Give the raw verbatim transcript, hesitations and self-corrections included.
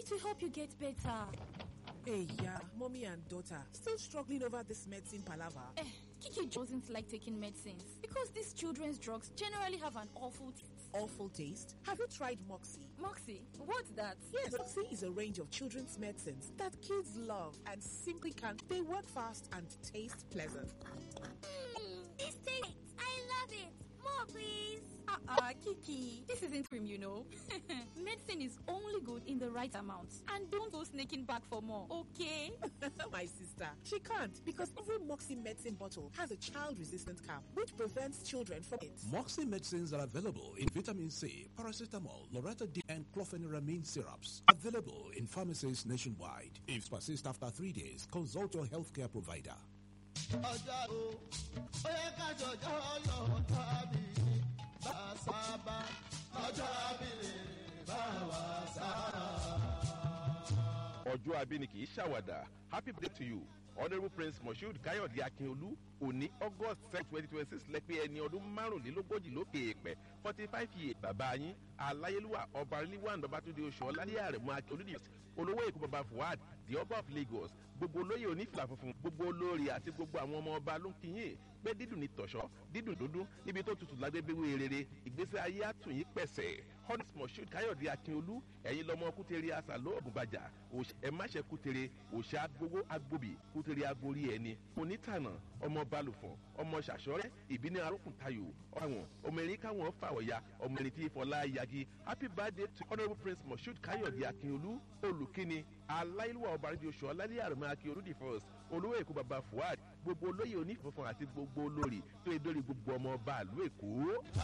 It will help you get better. Hey, yeah, mommy and daughter still struggling over this medicine palaver. Eh, Kiki doesn't like taking medicines because these children's drugs generally have an awful taste. Awful taste? Have you tried Moxie? Moxie? What's that? Yes, Moxie is a range of children's medicines that kids love and simply can't. They work fast and taste pleasant. Mmm, this tastes. I love it. More, please. Uh-uh, Kiki. This isn't cream, you know. Medicine is only good in the right amount. And don't go sneaking back for more, okay? My sister, she can't because every Moxie medicine bottle has a child-resistant cap which prevents children from it. Moxie medicines are available in vitamin C, paracetamol, loratadine, and chlorpheniramine syrups. Available in pharmacies nationwide. If persist after three days, consult your healthcare provider. ọjọ́ abíní kì í ṣàwàdà. Happy birthday to you Honourable Prince Moshood Kayode Akinolu. Òní August second twenty twenty six lẹ́pẹ́ ẹni ọdún márùnlélógójì lókè èèpẹ̀ forty five years. Bàbá yín aláyélúwà ọba rilwan Babátúndé Oṣùọlá Àrẹ̀mú Akíolúdì olówó Èkó bàbá Fuad the Ọba of Lagos. Gbogbo olóyè onífìlà funfun, gbogbo olórí àti gbogbo àwọn ọmọ ọba ló ń kíyìn pé dídùn ní tọ̀ṣọ́ dídùn dúdún níbi tó tutù lágbébéwé rere ìgbésí ayé àtúnyí pẹ̀sẹ̀. Honourable Moshood Kayode Akinolu ẹ̀yin lọmọ kútere àṣàló ọ̀gùnbàjà ẹ má ṣe kútere òṣà agbowó agbóbì kútere agorí ẹni onítànà ọmọ balùfọ̀n ọmọ ṣàṣọrẹ́ ìbíní arókùntayò àwọn ọmọ erin káwọn fàwọ̀ya ọmọ erin tí fọlá yagi. Happy birthday to Honourable Prince Moshood Kayode Akinolu olùkíni aláìlúwà ọba rédíò Ṣọlá Àrẹ̀mú Akíolú the first olówó Èkó bàbá Fuad gbogbo olóyè onífọ̀fọ̀n àti gbogbo olórí tó yẹ dórí gbogbo ọmọ ọba ìlú Èkó.